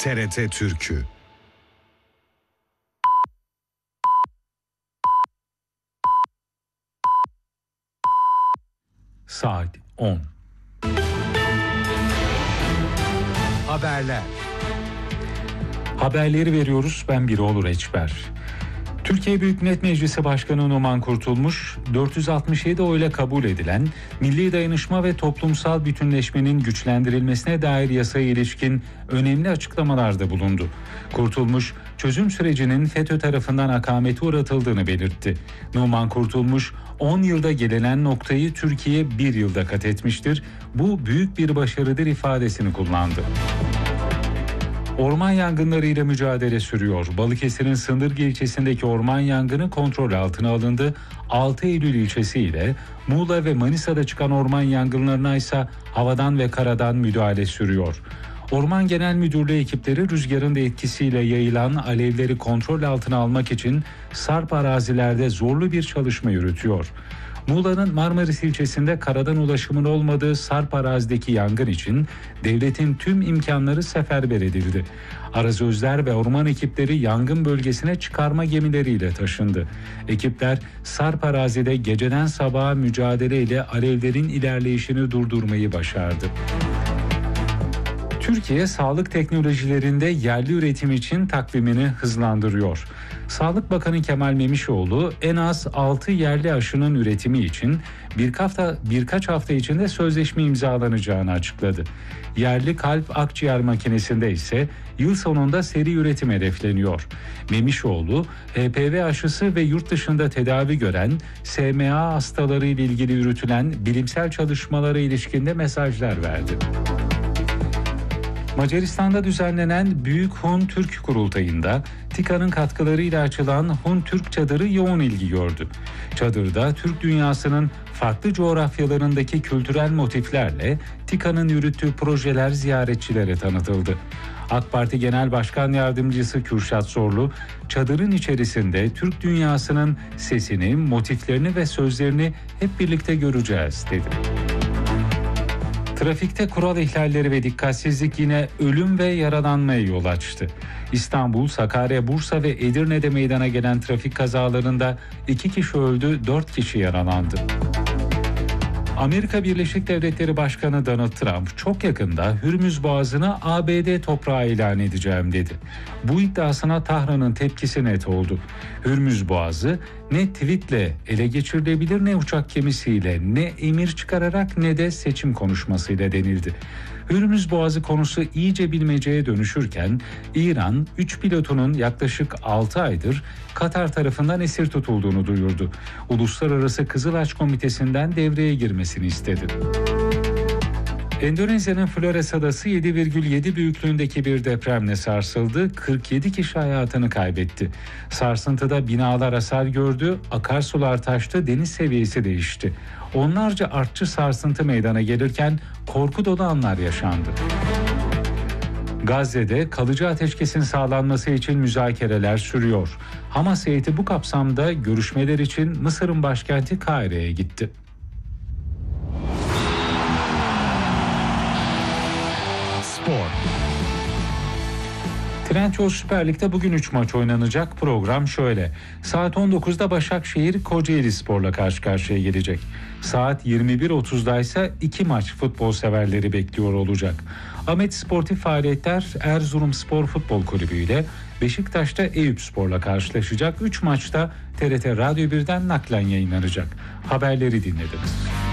TRT Türkü. Saat 10. Haberler. Haberleri veriyoruz. Ben Birol Reçber. Türkiye Büyük Millet Meclisi Başkanı Numan Kurtulmuş, 467 oyla kabul edilen Milli Dayanışma ve Toplumsal Bütünleşmenin güçlendirilmesine dair yasaya ilişkin önemli açıklamalarda bulundu. Kurtulmuş, çözüm sürecinin FETÖ tarafından akamete uğratıldığını belirtti. Numan Kurtulmuş, 10 yılda gelinen noktayı Türkiye 1 yılda kat etmiştir. Bu büyük bir başarıdır ifadesini kullandı. Orman yangınlarıyla mücadele sürüyor. Balıkesir'in Sındırgı ilçesindeki orman yangını kontrol altına alındı. 6 Eylül ilçesi ile Muğla ve Manisa'da çıkan orman yangınlarına ise havadan ve karadan müdahale sürüyor. Orman Genel Müdürlüğü ekipleri rüzgarın da etkisiyle yayılan alevleri kontrol altına almak için sarp arazilerde zorlu bir çalışma yürütüyor. Muğla'nın Marmaris ilçesinde karadan ulaşımın olmadığı sarp arazideki yangın için devletin tüm imkanları seferber edildi. Arazözler ve orman ekipleri yangın bölgesine çıkarma gemileriyle taşındı. Ekipler sarp arazide geceden sabaha mücadeleyle alevlerin ilerleyişini durdurmayı başardı. Türkiye, sağlık teknolojilerinde yerli üretim için takvimini hızlandırıyor. Sağlık Bakanı Kemal Memişoğlu en az 6 yerli aşının üretimi için birkaç hafta içinde sözleşme imzalanacağını açıkladı. Yerli kalp akciğer makinesinde ise yıl sonunda seri üretim hedefleniyor. Memişoğlu, HPV aşısı ve yurt dışında tedavi gören SMA hastaları ile ilgili yürütülen bilimsel çalışmalara ilişkin de mesajlar verdi. Macaristan'da düzenlenen Büyük Hun Türk Kurultayı'nda TİKA'nın katkılarıyla açılan Hun Türk Çadırı yoğun ilgi gördü. Çadırda Türk dünyasının farklı coğrafyalarındaki kültürel motiflerle TİKA'nın yürüttüğü projeler ziyaretçilere tanıtıldı. AK Parti Genel Başkan Yardımcısı Kürşat Zorlu, çadırın içerisinde Türk dünyasının sesini, motiflerini ve sözlerini hep birlikte göreceğiz dedi. Trafikte kural ihlalleri ve dikkatsizlik yine ölüm ve yaralanmaya yol açtı. İstanbul, Sakarya, Bursa ve Edirne'de meydana gelen trafik kazalarında 2 kişi öldü, 4 kişi yaralandı. Amerika Birleşik Devletleri Başkanı Donald Trump çok yakında Hürmüz Boğazı'nı ABD toprağı ilan edeceğim dedi. Bu iddiasına Tahran'ın tepkisi net oldu. Hürmüz Boğazı ne tweetle ele geçirilebilir, ne uçak gemisiyle, ne emir çıkararak, ne de seçim konuşmasıyla denildi. Hürmüz Boğazı konusu iyice bilmeceye dönüşürken İran 3 pilotunun yaklaşık 6 aydır Katar tarafından esir tutulduğunu duyurdu. Uluslararası Kızılaç Komitesi'nden devreye girmesini istedi. Endonezya'nın Flores Adası 7,7 büyüklüğündeki bir depremle sarsıldı. 47 kişi hayatını kaybetti. Sarsıntıda binalar hasar gördü, akarsular taştı, deniz seviyesi değişti. Onlarca artçı sarsıntı meydana gelirken korku dolu anlar yaşandı. Gazze'de kalıcı ateşkesin sağlanması için müzakereler sürüyor. Hamas heyeti bu kapsamda görüşmeler için Mısır'ın başkenti Kahire'ye gitti. Spor. Trendyol Süper Lig'de bugün 3 maç oynanacak. Program şöyle. Saat 19'da Başakşehir Kocaeli Spor'la karşı karşıya gelecek. Saat 21.30'da ise 2 maç futbol severleri bekliyor olacak. Ahmet Sportif Faaliyetler Erzurum Spor Futbol Kulübü ile Beşiktaş'ta Eyüp Spor'la karşılaşacak. 3 maçta TRT Radyo 1'den naklen yayınlanacak. Haberleri dinlediniz.